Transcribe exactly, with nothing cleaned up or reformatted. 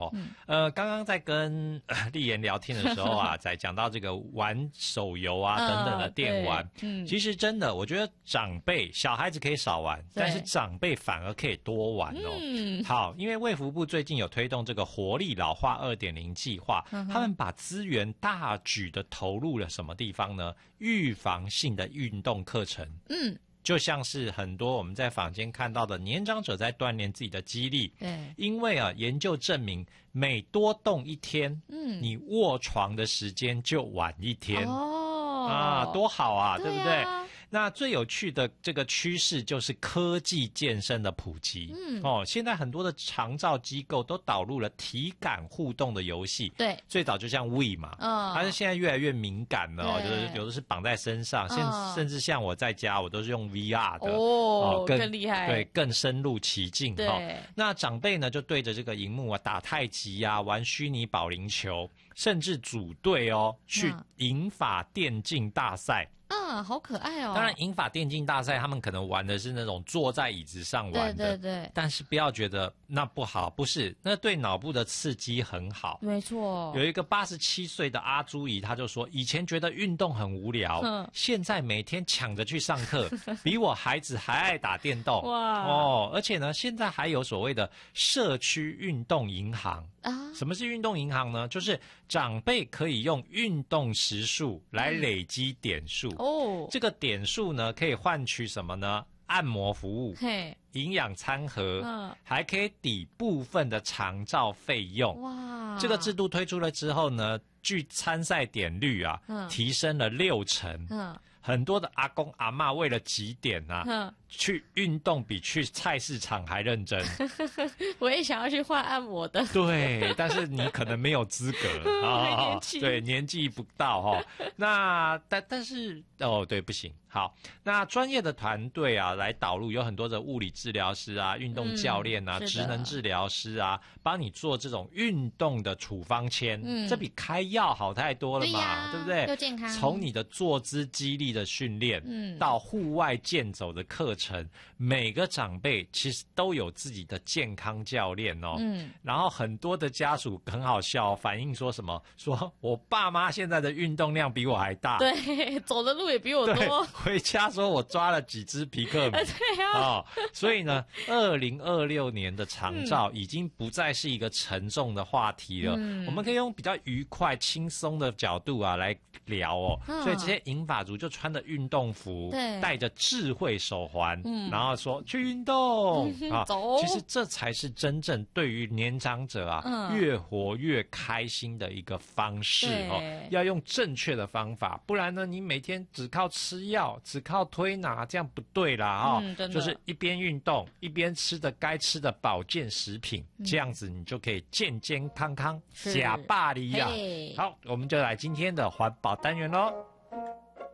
嗯、 呃，刚刚在跟丽妍聊天的时候啊，在讲到这个玩手游啊等等的电玩， 嗯， 其实真的，我觉得长辈小孩子可以少玩，但是长辈反而可以多玩哦。 嗯， 好，因为卫福部最近有推动这个活力老化 二点零 计划， 嗯、 他们把资源大举的投入了什么地方呢？预防性的运动课程。 嗯。 就像是很多我们在坊间看到的年长者在锻炼自己的肌力， 对， 因为啊，研究证明每多动一天， 嗯， 你卧床的时间就晚一天， 哦， 啊，多好啊，对, 对啊， 对不对？那最有趣的这个趋势就是科技健身的普及。 嗯， 哦，现在很多的长照机构都导入了体感互动的游戏。 对， 最早就像 Wii 嘛， 嗯， 但是现在越来越敏感了哦，就是有的是绑在身上，甚、嗯、甚至像我在家，我都是用 V R 的哦， 哦更, 更厉害， 对，更深入其境。 对、 哦，那长辈呢就对着这个荧幕啊打太极啊，玩虚拟保龄球，甚至组队哦去银发电竞大赛。 啊，好可爱哦！ 当然，银发电竞大赛他们可能玩的是那种坐在椅子上玩的， 对对对。 但是不要觉得那不好，不是，那对脑部的刺激很好。 没错。 有一个八十七岁的阿朱姨，她就说，以前觉得运动很无聊，现在每天抢着去上课，比我孩子还爱打电动。 哇哦，而且呢，现在还有所谓的社区运动银行。 啊， 什么是运动银行呢？就是长辈可以用运动时数来累积点数。 嗯、哦， 这个点数呢，可以换取什么呢？按摩服务、 嘿， 营养餐盒， 嗯， 还可以抵部分的长照费用。 哇， 这个制度推出了之后呢，据参赛点率啊， 嗯、 提升了六成。 嗯。 很多的阿公阿嬷为了几点啊， 嗯、 去运动比去菜市场还认真。 我也想要去换按摩的。 对，但是你可能没有资格啊、 年纪对，年纪不到哈、哦。那但但是哦，对，不行。好，那专业的团队啊，来导入有很多的物理治疗师啊、运动教练啊、 嗯、 职能治疗师啊，帮你做这种运动的处方签。嗯，这比开药好太多了嘛， 对,、啊、 对不对？ 又健康。 从你的坐姿肌力的训练，嗯，到户外健走的课程，每个长辈其实都有自己的健康教练哦。嗯，然后很多的家属很好笑、哦，反映说什么？说我爸妈现在的运动量比我还大， 对，走的路也比我多。 回家说我抓了几只皮克米， 对啊， 哦，所以呢，二零二六年的长照已经不再是一个沉重的话题了，嗯、我们可以用比较愉快、轻松的角度啊来聊哦。嗯、所以这些银发族就穿着运动服， 对， 戴着智慧手环， 嗯、 然后说去运动、 嗯、 啊， 走。 其实这才是真正对于年长者啊、嗯、越活越开心的一个方式哦。要用正确的方法，不然呢，你每天只靠吃药，只靠推拿，这样不对啦啊、哦嗯！ 就是一边运动一边吃的该吃的保健食品，嗯、这样子你就可以健健康康假霸力呀。好，我们就来今天的环保单元咯。